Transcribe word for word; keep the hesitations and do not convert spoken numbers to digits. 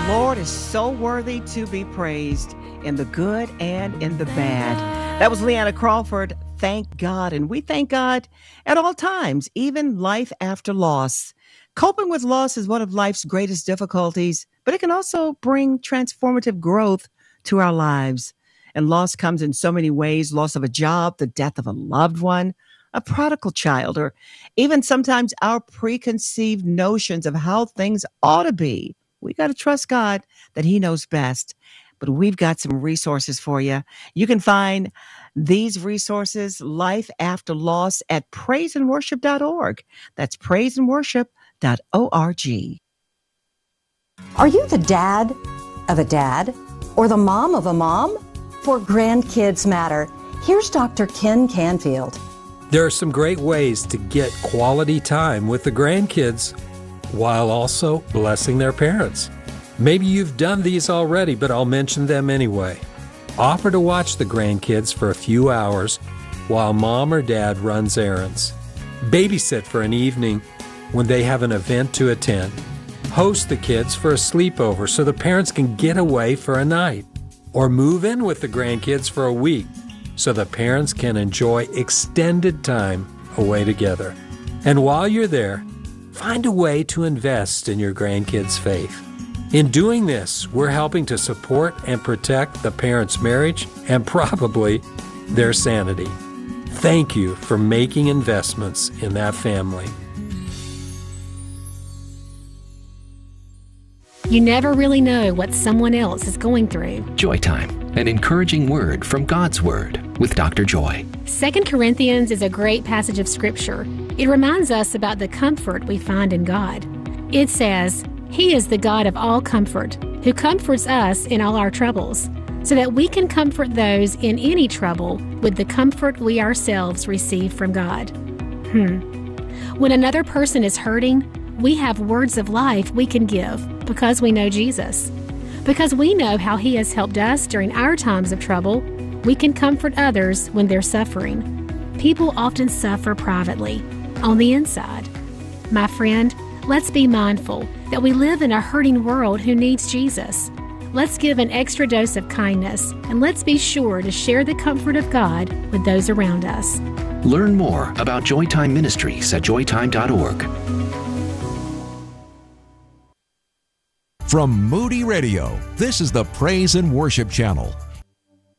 Lord is so worthy to be praised in the good and in the bad. That was Leanna Crawford. Thank God. And we thank God at all times, even life after loss. Coping with loss is one of life's greatest difficulties, but it can also bring transformative growth to our lives. And loss comes in so many ways: loss of a job, the death of a loved one, a prodigal child, or even sometimes our preconceived notions of how things ought to be. We got to trust God that He knows best. But we've got some resources for you. You can find these resources, Life After Loss, at praise and worship dot org. That's praise and worship dot org. Are you the dad of a dad or the mom of a mom? For grandkids matter. Here's Doctor Ken Canfield. There are some great ways to get quality time with the grandkids while also blessing their parents. Maybe you've done these already, but I'll mention them anyway. Offer to watch the grandkids for a few hours while mom or dad runs errands. Babysit for an evening when they have an event to attend. Host the kids for a sleepover so the parents can get away for a night. Or move in with the grandkids for a week so the parents can enjoy extended time away together. And while you're there, find a way to invest in your grandkids' faith. In doing this, we're helping to support and protect the parents' marriage and probably their sanity. Thank you for making investments in that family. You never really know what someone else is going through. Joy Time, an encouraging word from God's Word with Doctor Joy. Second Corinthians is a great passage of Scripture. It reminds us about the comfort we find in God. It says, He is the God of all comfort, who comforts us in all our troubles, so that we can comfort those in any trouble with the comfort we ourselves receive from God. Hmm. When another person is hurting, we have words of life we can give because we know Jesus. Because we know how He has helped us during our times of trouble, we can comfort others when they're suffering. People often suffer privately, on the inside. My friend, let's be mindful that we live in a hurting world who needs Jesus. Let's give an extra dose of kindness, and let's be sure to share the comfort of God with those around us. Learn more about Joytime Ministries at joy time dot org. From Moody Radio, this is the Praise and Worship Channel.